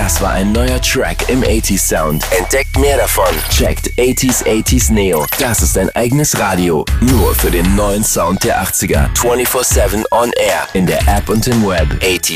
Das war ein neuer Track im 80s Sound. Entdeckt mehr davon. Checkt 80s Neo. Das ist ein eigenes Radio. Nur für den neuen Sound der 80er. 24/7 on air. In der App und im Web. 80